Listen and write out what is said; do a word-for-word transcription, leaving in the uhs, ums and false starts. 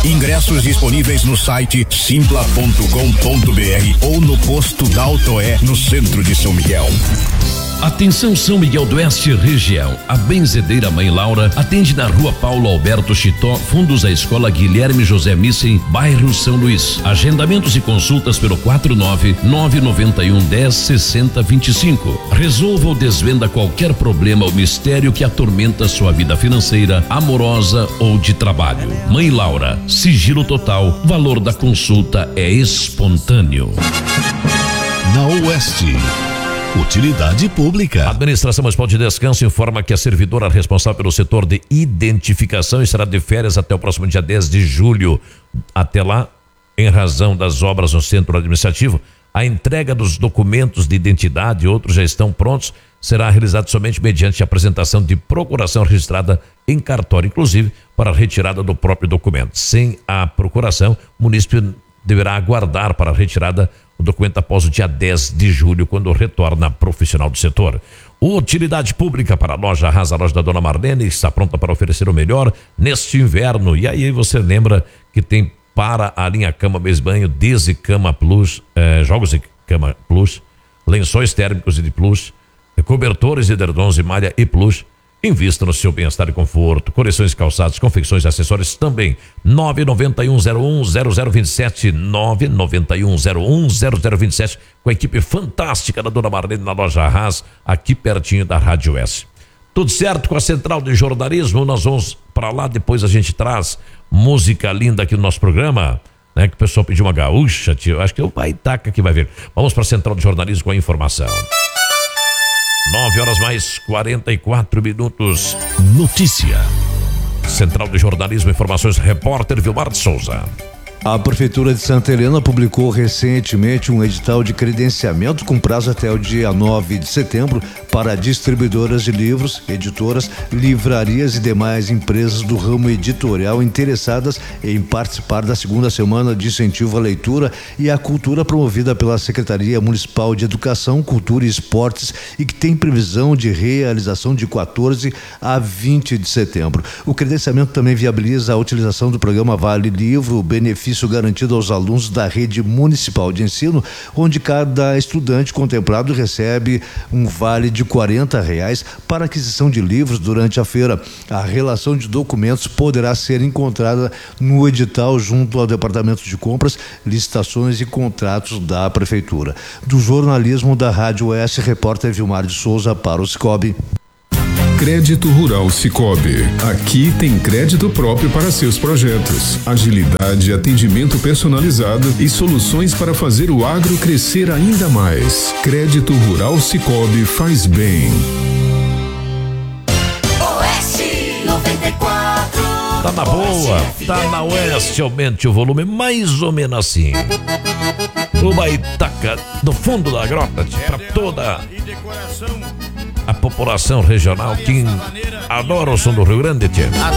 Ingressos disponíveis no site simpla ponto com ponto br ou no posto da Autoé, no centro de São Miguel. Atenção São Miguel do Oeste região, a Benzedeira Mãe Laura atende na rua Paulo Alberto Chitó, fundos à escola Guilherme José Missen, bairro São Luís. Agendamentos e consultas pelo quatro nove nove nove um dez sessenta vinte e cinco. Resolva ou desvenda qualquer problema ou mistério que atormenta sua vida financeira, amorosa ou de trabalho. Mãe Laura, sigilo total, valor da consulta é espontâneo. Na Oeste, utilidade pública. A Administração Municipal de Descanso informa que a servidora responsável pelo setor de identificação estará de férias até o próximo dia dez de julho. Até lá, em razão das obras no centro administrativo, a entrega dos documentos de identidade e outros já estão prontos, será realizada somente mediante a apresentação de procuração registrada em cartório, inclusive para a retirada do próprio documento. Sem a procuração, o município deverá aguardar para a retirada o documento após o dia dez de julho, quando retorna profissional do setor. Utilidade pública para a loja Arrasa, a loja da Dona Marlene, está pronta para oferecer o melhor neste inverno. E aí você lembra que tem para a linha Cama Mesa Banho, Desi Cama Plus, eh, jogos de cama plus, lençóis térmicos e de plus, cobertores, edredons e malha e plus. Invista no seu bem-estar e conforto. Coleções, calçados, confecções e acessórios também. nove nove um zero um zero zero dois sete, nove nove um zero um zero zero dois sete, com a equipe fantástica da Dona Marlene na loja Arras, aqui pertinho da Rádio S. Tudo certo com a Central de Jornalismo? Nós vamos para lá, depois a gente traz música linda aqui no nosso programa, né? Que o pessoal pediu uma gaúcha, tio. Acho que é o Baitaca que vai ver. Vamos para a Central de Jornalismo com a informação. Nove horas mais quarenta e quatro minutos. Notícia. Central de Jornalismo, informações, repórter Vilmar de Souza. A Prefeitura de Santa Helena publicou recentemente um edital de credenciamento com prazo até o dia nove de setembro para distribuidoras de livros, editoras, livrarias e demais empresas do ramo editorial interessadas em participar da segunda semana de incentivo à leitura e à cultura promovida pela Secretaria Municipal de Educação, Cultura e Esportes e que tem previsão de realização de quatorze a vinte de setembro. O credenciamento também viabiliza a utilização do programa Vale Livro, benefício garantido aos alunos da rede municipal de ensino, onde cada estudante contemplado recebe um vale de quarenta reais para aquisição de livros durante a feira. A relação de documentos poderá ser encontrada no edital junto ao Departamento de Compras, Licitações e Contratos da Prefeitura. Do jornalismo da Rádio S, repórter Vilmar de Souza para o Cicobi. Crédito Rural Cicobi. Aqui tem crédito próprio para seus projetos. Agilidade, atendimento personalizado e soluções para fazer o agro crescer ainda mais. Crédito Rural Cicobi faz bem. Oeste noventa e quatro. Tá na boa, tá na Oeste, aumente o volume, mais ou menos assim. O Baitaca do fundo da grota, para toda a população regional que adora o som do Rio Grande, tia.